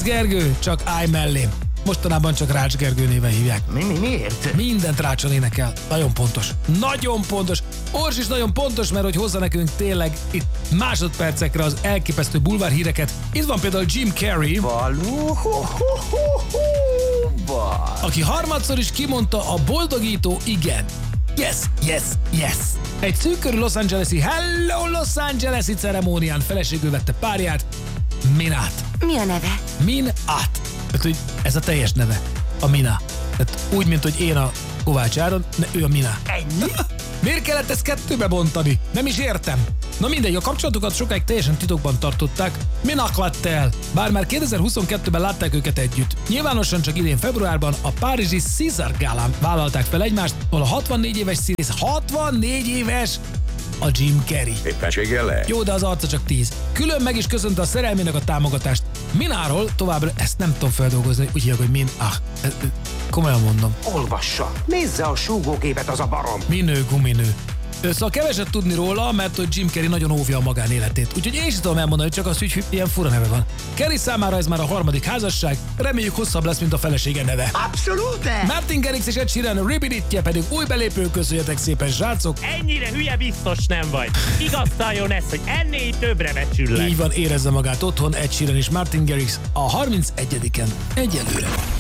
Rácz Gergő, csak állj mellém. Mostanában csak Rácz Gergő néven hívják. Miért? Mindent Rácson énekel. Nagyon pontos. Nagyon pontos. Ors is nagyon pontos, mert hogy hozza nekünk tényleg itt másodpercekre az elképesztő bulvárhíreket. Itt van például Jim Carrey, aki harmadszor is kimondta a boldogító igen. Yes, yes, yes. Egy szűkörű Los Angeles-i Hello Los Angeles-i ceremónián feleségül vette párját, Minát. Mi a neve? Minát. Tehát, hogy ez a teljes neve. A Mina. Tehát úgy, mint hogy én a Kovács Áron, ő a Mina. Ennyi? Miért kellett ezt kettőbe bontani? Nem is értem. Na mindegy, a kapcsolatukat sokáig teljesen titokban tartották. Minak lett el? Bár már 2022-ben látták őket együtt. Nyilvánosan csak idén februárban a párizsi César Gálán vállalták fel egymást, ahol a 64 éves színész, 64 éves, a Jim Carrey. Éppenséggel le. Jó, de az arca csak 10. Külön meg is köszönte a szerelmének a támogatást. Mináról továbbra ezt nem tudom feldolgozni, úgy hívják, hogy komolyan mondom. Olvassa. Nézze a súgógépet, az a barom. Minő, guminő. Szóval keveset tudni róla, mert hogy Jim Carrey nagyon óvja a magánéletét. Úgyhogy én is tudom elmondani, csak azt, hogy ilyen fura neve van. Carrey számára ez már a harmadik házasság, reméljük hosszabb lesz, mint a felesége neve. Abszolút! Martin Garrix és Ed Sheeran Ribiditje pedig új belépő, köszönjetek szépen, srácok! Ennyire hülye biztos nem vagy. Igaztáljon ez, hogy ennél többre becsüllek. Így van, érezze magát otthon Ed Sheeran és Martin Garrix a 31-en egyelőre.